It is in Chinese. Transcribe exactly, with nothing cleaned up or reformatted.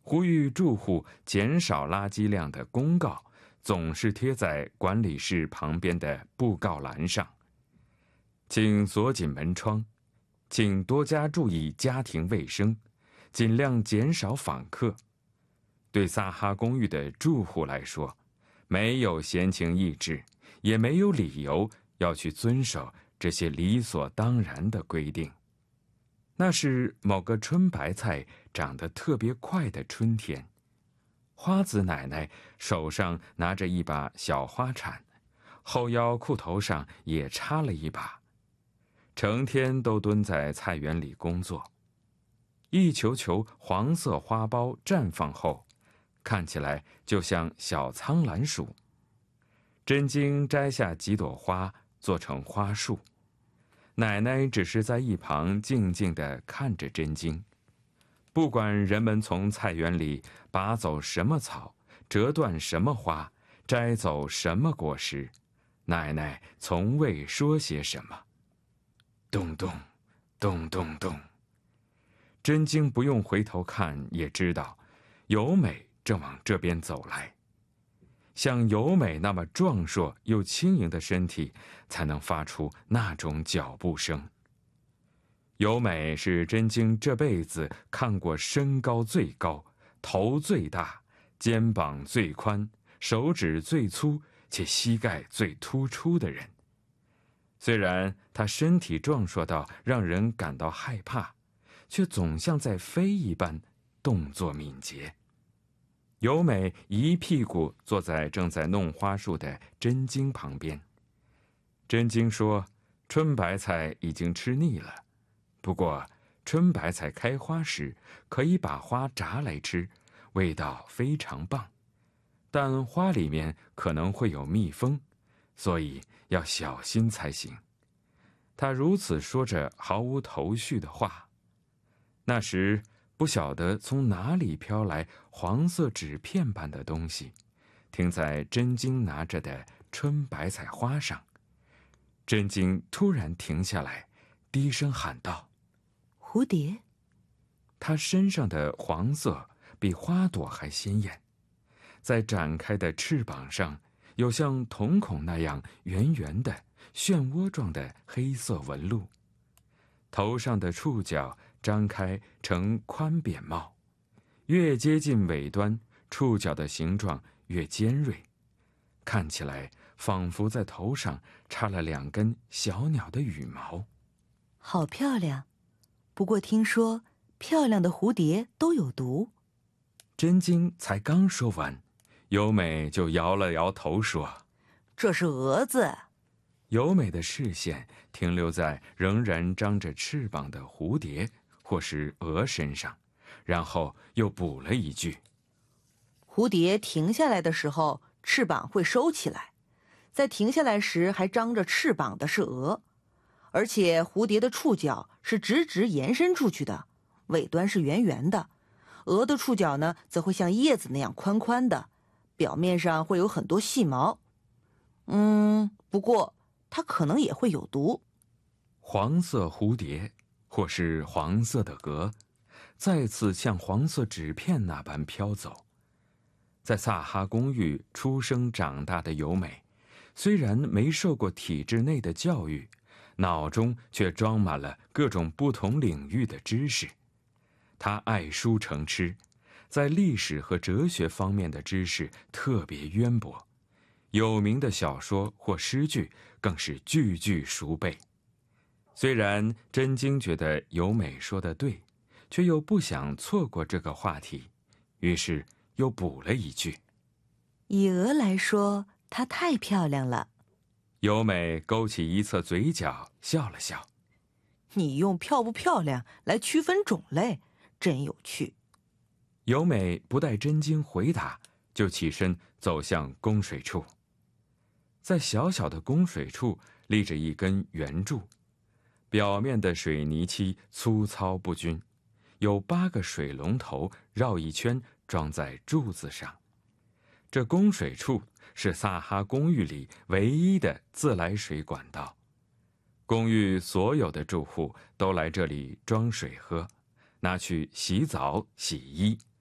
呼吁住户减少垃圾量的公告总是贴在管理室旁边的布告栏上。请锁紧门窗，请多加注意家庭卫生，尽量减少访客。对萨哈公寓的住户来说，没有闲情逸致，也没有理由要去遵守这些理所当然的规定。那是某个春白菜长得特别快的春天，花子奶奶手上拿着一把小花铲，后腰裤头上也插了一把，成天都蹲在菜园里工作。一球球黄色花苞绽放后，看起来就像小苍兰薯。真经摘下几朵花做成花束，奶奶只是在一旁静静地看着真经。不管人们从菜园里拔走什么草，折断什么花，摘走什么果实，奶奶从未说些什么。咚咚，咚咚咚。真经不用回头看也知道，由美正往这边走来。像由美那么壮硕又轻盈的身体，才能发出那种脚步声。由美是真经这辈子看过身高最高、头最大、肩膀最宽、手指最粗且膝盖最突出的人。虽然她身体壮硕到让人感到害怕，却总像在飞一般，动作敏捷。由美一屁股坐在正在弄花束的真经旁边。真经说，春白菜已经吃腻了，不过春白菜开花时可以把花炸来吃，味道非常棒，但花里面可能会有蜜蜂，所以要小心才行。他如此说着毫无头绪的话。那时不晓得从哪里飘来黄色纸片般的东西，停在真经拿着的春白菜花上。真经突然停下来，低声喊道： 蝴蝶。 它身上的黄色比花朵还鲜艳，在展开的翅膀上有像瞳孔那样圆圆的漩涡状的黑色纹路，头上的触角张开成宽扁帽，越接近尾端，触角的形状越尖锐，看起来仿佛在头上插了两根小鸟的羽毛。 好漂亮，不过听说漂亮的蝴蝶都有毒。 真经才刚说完，由美就摇了摇头说： 这是蛾子。 由美的视线停留在仍然张着翅膀的蝴蝶或是蛾身上，然后又补了一句： 蝴蝶停下来的时候，翅膀会收起来，在停下来时还张着翅膀的是蛾，而且蝴蝶的触角是直直延伸出去的，尾端是圆圆的，蛾的触角呢，则会像叶子那样宽宽的，表面上会有很多细毛。嗯，不过它可能也会有毒。 黄色蝴蝶或是黄色的蛾，再次像黄色纸片那般飘走。在萨哈公寓出生长大的由美，虽然没受过体制内的教育，脑中却装满了各种不同领域的知识。她爱书成痴，在历史和哲学方面的知识特别渊博，有名的小说或诗句更是句句熟背。虽然真经觉得由美说的对，却又不想错过这个话题，于是又补了一句： 以蛾来说，她太漂亮了。 由美勾起一侧嘴角，笑了笑。 你用漂不漂亮来区分种类，真有趣。 由美不待真经回答，就起身走向供水处。在小小的供水处立着一根圆柱，表面的水泥漆粗糙不均，有八个水龙头绕一圈装在柱子上。这供水处是萨哈公寓里唯一的自来水管道，公寓所有的住户都来这里装水喝，拿去洗澡、洗衣。